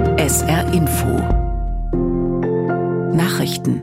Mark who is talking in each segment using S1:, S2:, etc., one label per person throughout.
S1: SR Info Nachrichten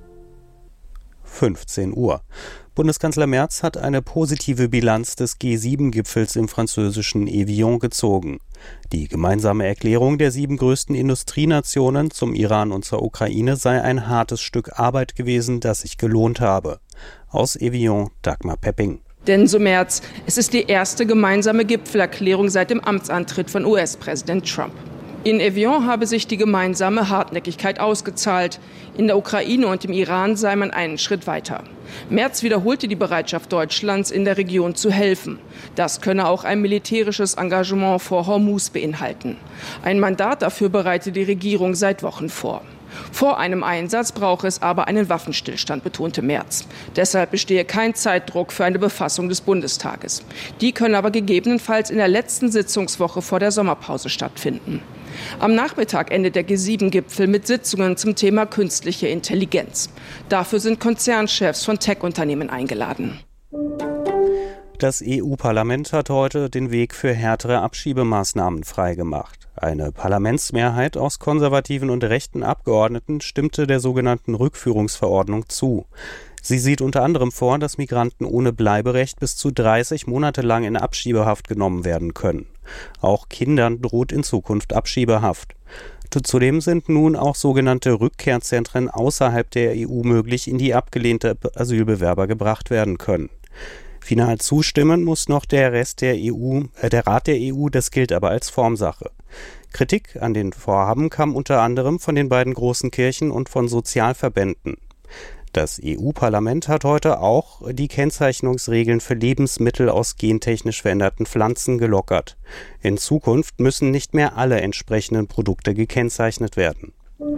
S2: 15 Uhr. Bundeskanzler Merz hat eine positive Bilanz des G7-Gipfels im französischen Evian gezogen. Die gemeinsame Erklärung der 7 größten Industrienationen zum Iran und zur Ukraine sei ein hartes Stück Arbeit gewesen, das sich gelohnt habe. Aus Evian, Dagmar Pepping.
S3: Denn, so Merz, es ist die erste gemeinsame Gipfelerklärung seit dem Amtsantritt von US-Präsident Trump. In Evian habe sich die gemeinsame Hartnäckigkeit ausgezahlt. In der Ukraine und im Iran sei man einen Schritt weiter. Merz wiederholte die Bereitschaft Deutschlands, in der Region zu helfen. Das könne auch ein militärisches Engagement vor Hormuz beinhalten. Ein Mandat dafür bereite die Regierung seit Wochen vor. Vor einem Einsatz brauche es aber einen Waffenstillstand, betonte Merz. Deshalb bestehe kein Zeitdruck für eine Befassung des Bundestages. Die können aber gegebenenfalls in der letzten Sitzungswoche vor der Sommerpause stattfinden. Am Nachmittag endet der G7-Gipfel mit Sitzungen zum Thema künstliche Intelligenz. Dafür sind Konzernchefs von Tech-Unternehmen eingeladen.
S2: Das EU-Parlament hat heute den Weg für härtere Abschiebemaßnahmen freigemacht. Eine Parlamentsmehrheit aus konservativen und rechten Abgeordneten stimmte der sogenannten Rückführungsverordnung zu. Sie sieht unter anderem vor, dass Migranten ohne Bleiberecht bis zu 30 Monate lang in Abschiebehaft genommen werden können. Auch Kindern droht in Zukunft Abschiebehaft. Zudem sind nun auch sogenannte Rückkehrzentren außerhalb der EU möglich, in die abgelehnte Asylbewerber gebracht werden können. Final zustimmen muss noch der Rat der EU, das gilt aber als Formsache. Kritik an den Vorhaben kam unter anderem von den beiden großen Kirchen und von Sozialverbänden. Das EU-Parlament hat heute auch die Kennzeichnungsregeln für Lebensmittel aus gentechnisch veränderten Pflanzen gelockert. In Zukunft müssen nicht mehr alle entsprechenden Produkte gekennzeichnet werden.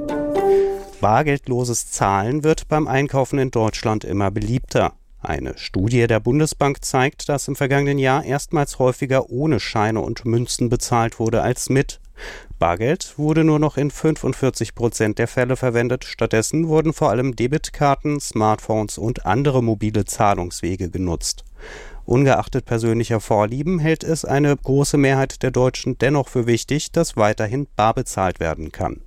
S2: Bargeldloses Zahlen wird beim Einkaufen in Deutschland immer beliebter. Eine Studie der Bundesbank zeigt, dass im vergangenen Jahr erstmals häufiger ohne Scheine und Münzen bezahlt wurde als mit. Bargeld wurde nur noch in 45% der Fälle verwendet. Stattdessen wurden vor allem Debitkarten, Smartphones und andere mobile Zahlungswege genutzt. Ungeachtet persönlicher Vorlieben hält es eine große Mehrheit der Deutschen dennoch für wichtig, dass weiterhin bar bezahlt werden kann.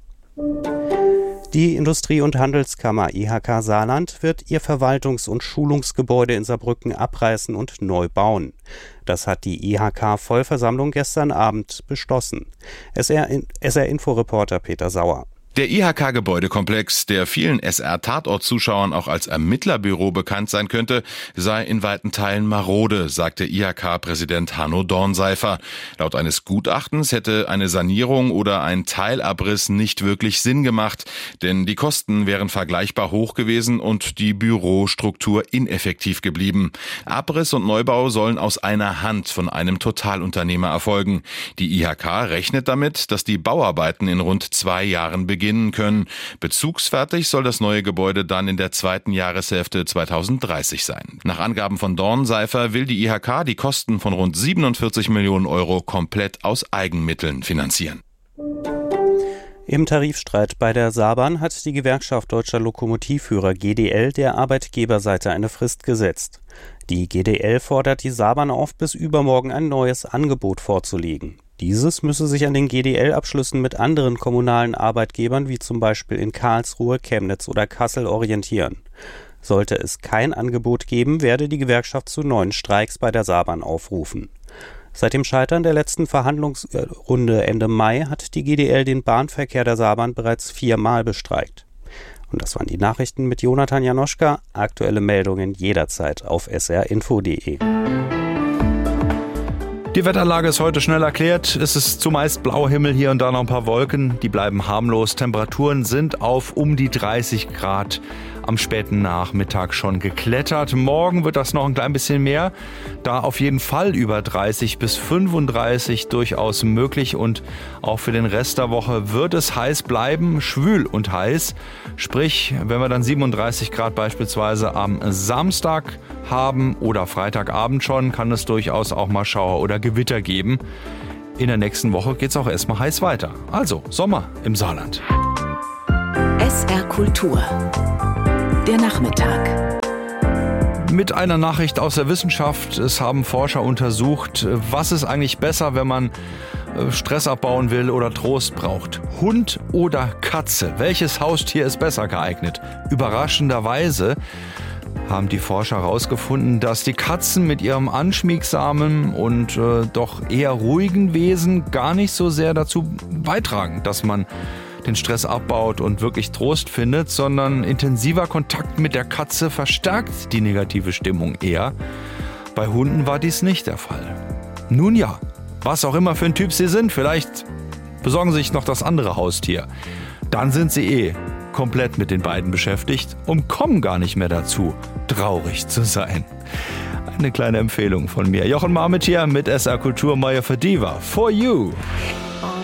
S2: Die Industrie- und Handelskammer IHK Saarland wird ihr Verwaltungs- und Schulungsgebäude in Saarbrücken abreißen und neu bauen. Das hat die IHK-Vollversammlung gestern Abend beschlossen. SR-Info-Reporter Peter Sauer.
S4: Der IHK-Gebäudekomplex, der vielen SR-Tatort-Zuschauern auch als Ermittlerbüro bekannt sein könnte, sei in weiten Teilen marode, sagte IHK-Präsident Hanno Dornseifer. Laut eines Gutachtens hätte eine Sanierung oder ein Teilabriss nicht wirklich Sinn gemacht, denn die Kosten wären vergleichbar hoch gewesen und die Bürostruktur ineffektiv geblieben. Abriss und Neubau sollen aus einer Hand von einem Totalunternehmer erfolgen. Die IHK rechnet damit, dass die Bauarbeiten in rund 2 Jahren beginnen können. Bezugsfertig soll das neue Gebäude dann in der zweiten Jahreshälfte 2030 sein. Nach Angaben von Dornseifer will die IHK die Kosten von rund 47 Millionen Euro komplett aus Eigenmitteln finanzieren.
S2: Im Tarifstreit bei der Saarbahn hat die Gewerkschaft Deutscher Lokomotivführer GDL der Arbeitgeberseite eine Frist gesetzt. Die GDL fordert die Saarbahn auf, bis übermorgen ein neues Angebot vorzulegen. Dieses müsse sich an den GDL-Abschlüssen mit anderen kommunalen Arbeitgebern wie zum Beispiel in Karlsruhe, Chemnitz oder Kassel orientieren. Sollte es kein Angebot geben, werde die Gewerkschaft zu neuen Streiks bei der Saarbahn aufrufen. Seit dem Scheitern der letzten Verhandlungsrunde Ende Mai hat die GDL den Bahnverkehr der Saarbahn bereits 4-mal bestreikt. Und das waren die Nachrichten mit Jonathan Janoschka. Aktuelle Meldungen jederzeit auf srinfo.de.
S5: Die Wetterlage ist heute schnell erklärt. Es ist zumeist blauer Himmel, hier und da noch ein paar Wolken. Die bleiben harmlos. Temperaturen sind auf um die 30 Grad am späten Nachmittag schon geklettert. Morgen wird das noch ein klein bisschen mehr. Da auf jeden Fall über 30 bis 35 durchaus möglich. Und auch für den Rest der Woche wird es heiß bleiben, schwül und heiß. Sprich, wenn wir dann 37 Grad beispielsweise am Samstag haben oder Freitagabend schon, kann es durchaus auch mal Schauer oder Gewitter geben. In der nächsten Woche geht es auch erstmal heiß weiter. Also Sommer im Saarland.
S1: SR Kultur. Der Nachmittag.
S5: mit einer Nachricht aus der Wissenschaft. Es haben Forscher untersucht, was ist eigentlich besser, wenn man Stress abbauen will oder Trost braucht. Hund oder Katze? Welches Haustier ist besser geeignet? Überraschenderweise haben die Forscher herausgefunden, dass die Katzen mit ihrem anschmiegsamen und doch eher ruhigen Wesen gar nicht so sehr dazu beitragen, dass man den Stress abbaut und wirklich Trost findet, sondern intensiver Kontakt mit der Katze verstärkt die negative Stimmung eher. Bei Hunden war dies nicht der Fall. Nun ja, was auch immer für ein Typ sie sind, vielleicht besorgen sie sich noch das andere Haustier. Dann sind sie komplett mit den beiden beschäftigt und kommen gar nicht mehr dazu, traurig zu sein. Eine kleine Empfehlung von mir. Jochen Marmit hier mit SR Kultur Maya für Diva. For you!